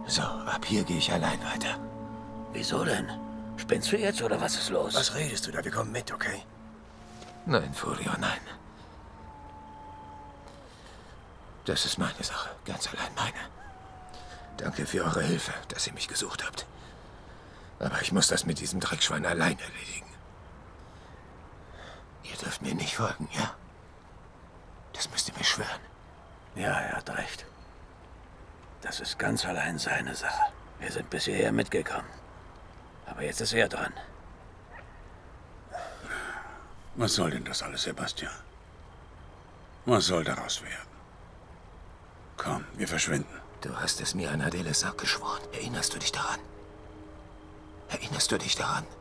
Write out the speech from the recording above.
So, ab hier gehe ich allein weiter. Wieso denn? Spinnst du jetzt oder was ist los? Was redest du da? Wir kommen mit, okay? Nein, Furio, nein. Das ist meine Sache, ganz allein meine. Danke für eure Hilfe, dass ihr mich gesucht habt. Aber ich muss das mit diesem Dreckschwein allein erledigen. Ihr dürft mir nicht folgen, ja? Das müsst ihr mir schwören. Ja, er hat recht. Das ist ganz allein seine Sache. Wir sind bis hierher mitgekommen. Aber jetzt ist er dran. Was soll denn das alles, Sebastian? Was soll daraus werden? Komm, wir verschwinden. Du hast es mir an Adele Sack geschworen. Erinnerst du dich daran? Erinnerst du dich daran?